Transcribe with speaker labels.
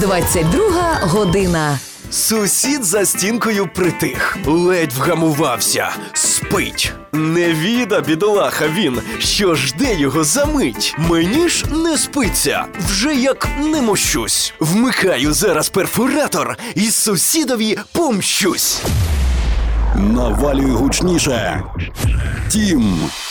Speaker 1: 22 година.
Speaker 2: Сусід за стінкою притих, ледь вгамувався, спить. Невіда, бідолаха він, що жде його за мить. Мені ж не спиться, вже як не мощусь. Вмикаю зараз перфоратор і сусідові помщусь.
Speaker 3: Навалюй гучніше. Тім.